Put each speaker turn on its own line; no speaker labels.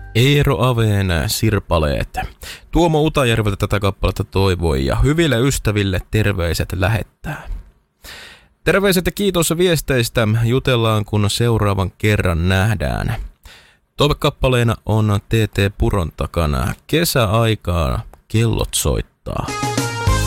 Eero Aveen Sirpaleet. Tuomo Utajärveltä tätä kappaletta toivoi ja hyville ystäville terveiset lähettää. Terveiset ja kiitos viesteistä. Jutellaan kun seuraavan kerran nähdään. Toivekappaleena on TT Puron takana Kesäaikaa kellot soittaa.